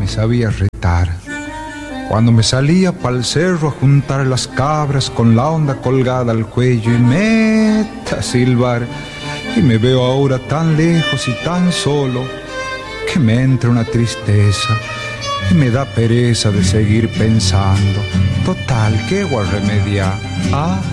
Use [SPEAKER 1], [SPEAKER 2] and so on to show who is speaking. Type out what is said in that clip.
[SPEAKER 1] me sabía retar. Cuando me salía pa'l cerro a juntar las cabras con la onda colgada al cuello y meta a silbar. Y me veo ahora tan lejos y tan solo que me entra una tristeza y me da pereza de seguir pensando. Total, ¿qué voy a remediar? Ah,